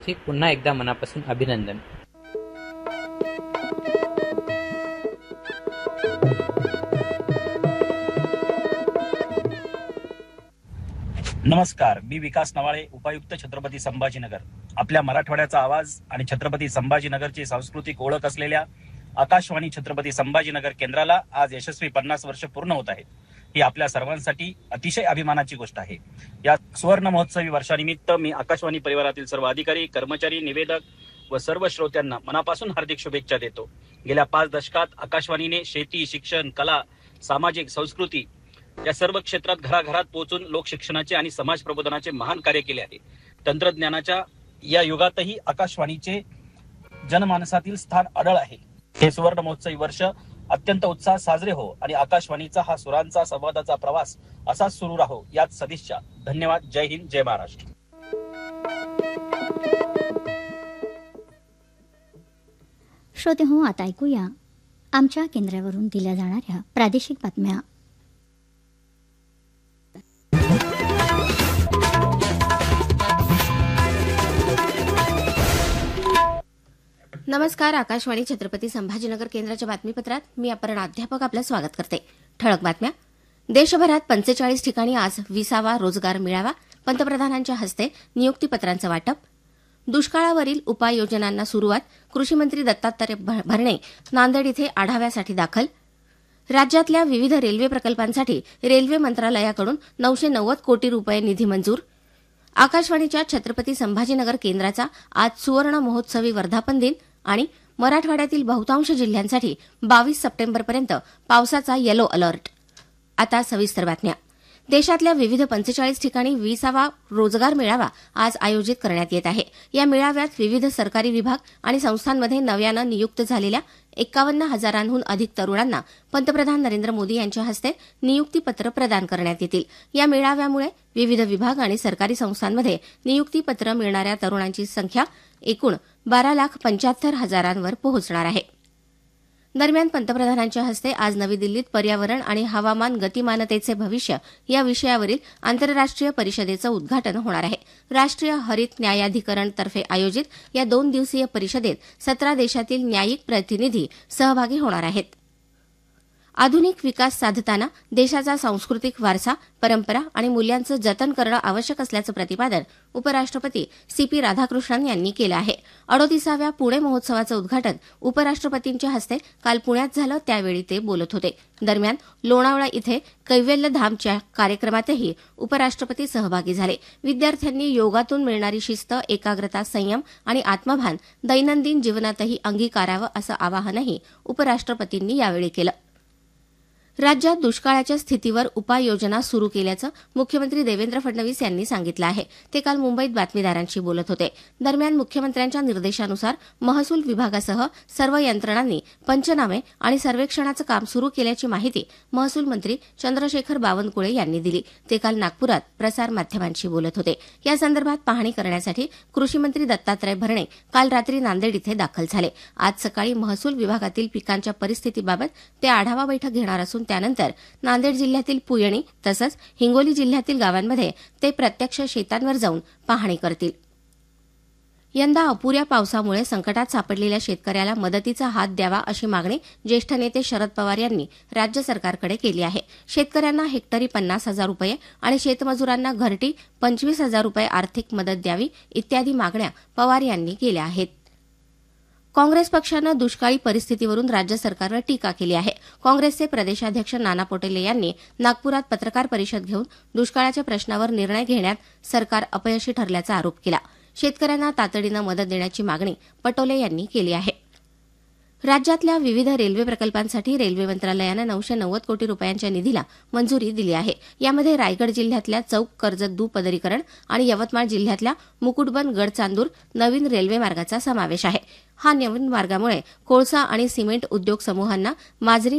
पुन्हा एकदा मनापासून अभिनंदन. नमस्कार, मी विकास नवाळे, उपायुक्त छत्रपती संभाजीनगर. आपल्या मराठवाड्याचा आवाज आणि छत्रपती संभाजीनगरची सांस्कृतिक ओळख असलेल्या आकाशवाणी छत्रपती संभाजीनगर केंद्राला आज यशस्वी 50 वर्ष पूर्ण होत आहेत. ही आपल्या सर्वांसाठी अतिशय अभिमानाची गोष्ट आहे. या सुवर्ण महोत्सवी वर्षानिमित्त मी आकाशवाणी परिवारातील सर्व अधिकारी, कर्मचारी, निवेदक व सर्व श्रोत्यांना मनापासून हार्दिक शुभेच्छा देतो. गेल्या 5 दशकात आकाशवाणीने शेती, शिक्षण, कला, सामाजिक, संस्कृती या सर्व क्षेत्रात घराघरात पोहोचून लोकशिक्षणाचे आणि समाज प्रबोधनाचे महान कार्य केले आहे. तंत्रज्ञानाच्या या युगातही आकाशवाणीचे जनमानसातील स्थान अढळ आहे. हे सुवर्ण महोत्सवी वर्ष अत्यंत उत्साहात साजरे हो आणि आकाशवाणीचा हा सुरांचा संवादाचा प्रवास असाच सुरू राहो यात सदिच्छा. धन्यवाद. जय हिंद, जय महाराष्ट्र. श्रोते हो, आता ऐकूया आमच्या केंद्रावरून दिल्या जाणाऱ्या प्रादेशिक बातम्या. नमस्कार. आकाशवाणी छत्रपती संभाजीनगर केंद्राच्या बातमीपत्रात मी अपर्णा अध्यापक आपलं स्वागत करते. ठळक बातम्या. देशभरात 45 ठिकाणी आज 20वा रोजगार मेळावा, पंतप्रधानांच्या हस्ते नियुक्तीपत्रांचं वाटप. दुष्काळावरील उपाययोजनांना सुरुवात, कृषीमंत्री दत्तात्रय भरणे नांदेड इथे आढाव्यासाठी दाखल. राज्यातल्या विविध रेल्वे प्रकल्पांसाठी रेल्वे मंत्रालयाकडून 990 कोटी रुपये निधी मंजूर. आकाशवाणीच्या छत्रपती संभाजीनगर केंद्राचा आज सुवर्ण महोत्सवी वर्धापन दिन आणि मराठवाड्यातील बहुतांश जिल्ह्यांसाठी 22 सप्टेंबरपर्यंत पावसाचा येलो अलर्ट. आता सविस्तर बातम्या. देशातल्या विविध 45 ठिकाणी 20वा रोजगार मेळावा आज आयोजित करण्यात येत आहे. या मेळाव्यात विविध सरकारी विभाग आणि संस्थांमध्ये नव्यानं नियुक्त झालेल्या 51,000हून अधिक तरुणांना पंतप्रधान नरेंद्र मोदी यांच्या हस्ते नियुक्तीपत्र प्रदान करण्यात येतील. या मेळाव्यामुळे विविध विभाग आणि सरकारी संस्थांमध्ये नियुक्तीपत्र मिळणाऱ्या तरुणांची संख्या एकूण 12,75,000वर पोहोचणार आहे. दरम्यान पंतप्रधानांच्या हस्ते आज नवी दिल्लीत पर्यावरण आणि हवामान गतिमानतेचे भविष्य या विषयावरील आंतरराष्ट्रीय परिषदेचं उद्घाटन होणार आहे. राष्ट्रीय हरित न्यायाधिकरण तर्फे आयोजित या 2 दिवसीय परिषदेत 17 देशातील न्यायिक प्रतिनिधी सहभागी होणार आहेत. आधुनिक विकास साधताना देशाचा सांस्कृतिक वारसा, परंपरा आणि मूल्यांचं जतन करणं आवश्यक असल्याचं प्रतिपादन उपराष्ट्रपती सीपी राधाकृष्णन यांनी केलं आहे. 38व्या पुणे महोत्सवाचं उद्घाटन उपराष्ट्रपतींच्या हस्ते काल पुण्यात झालं, त्यावेळी ते बोलत होते. दरम्यान लोणावळा इथे कैवल्यधामच्या कार्यक्रमातही उपराष्ट्रपती सहभागी झाले. विद्यार्थ्यांनी योगातून मिळणारी शिस्त, एकाग्रता, संयम आणि आत्मभान दैनंदिन जीवनातही अंगीकारावं असं आवाहनही उपराष्ट्रपतींनी यावेळी केलं. राज्यात दुष्काळाच्या स्थितीवर उपाययोजना सुरू केल्याचं मुख्यमंत्री देवेंद्र फडणवीस यांनी सांगितलं आहे. ते काल मुंबईत बातमीदारांशी बोलत होते. दरम्यान मुख्यमंत्र्यांच्या निर्देशानुसार महसूल विभागासह सर्व यंत्रणांनी पंचनामे आणि सर्वेक्षणाचं काम सुरू केल्याची माहिती महसूल मंत्री चंद्रशेखर बावनकुळे यांनी दिली. ते काल नागपुरात प्रसारमाध्यमांशी बोलत होते. या संदर्भात पाहणी करण्यासाठी कृषीमंत्री दत्तात्रय भरणे काल रात्री नांदेड इथे दाखल झाले. आज सकाळी महसूल विभागातील पिकांच्या परिस्थितीबाबत ते आढावा बैठक घेणार असून त्यानंतर नांदेड जिल्ह्यातील पुयणी तसंच हिंगोली जिल्ह्यातील गावांमध्ये ते प्रत्यक्ष शेतांवर जाऊन पाहणी करतील. यंदा अपुऱ्या पावसामुळे संकटात सापडलेल्या शेतकऱ्याला मदतीचा हात द्यावा अशी मागणी ज्येष्ठ नेते शरद पवार यांनी राज्य सरकारकडे केली आहे. शेतकऱ्यांना हेक्टरी 50,000 रुपये आणि शेतमजुरांना घरटी 25,000 रुपये आर्थिक मदत द्यावी इत्यादी मागण्या पवार यांनी केल्या आहेत. काँग्रेस पक्षानं दुष्काळी परिस्थितीवरून राज्य सरकारवर टीका केली आहे. काँग्रेसचे प्रदेशाध्यक्ष नाना पटोले यांनी नागपुरात पत्रकार परिषद घेऊन दुष्काळाच्या प्रश्नावर निर्णय घेण्यात सरकार अपयशी ठरल्याचा आरोप केला. शेतकऱ्यांना तातडीनं मदत देण्याची मागणी पटोले यांनी केली आहे. राज्यातल्या विविध रेल्वे प्रकल्पांसाठी रेल्वे मंत्रालयानं 990 कोटी रुपयांच्या निधीला मंजुरी दिली आहे. यामध्ये रायगड जिल्ह्यातल्या चौक कर्जत दुपदरीकरण आणि यवतमाळ जिल्ह्यातल्या मुकुटबन गडचांदूर नवीन रेल्वे मार्गाचा समावेश आहे. हा नवीन मार्गामुळे कोळसा आणि सिमेंट उद्योग समूहांना माजरी